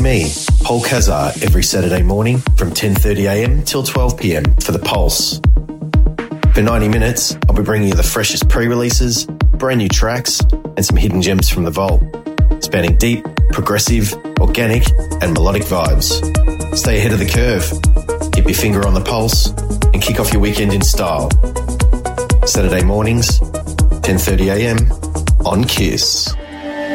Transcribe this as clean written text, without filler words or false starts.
me, Paul Kazar, every Saturday morning from 10:30am till 12pm for The Pulse. For 90 minutes, I'll be bringing you the freshest pre-releases, brand new tracks, and some hidden gems from the vault, spanning deep, progressive, organic, and melodic vibes. Stay ahead of the curve, keep your finger on the pulse, and kick off your weekend in style. Saturday mornings, 10:30am on KISS.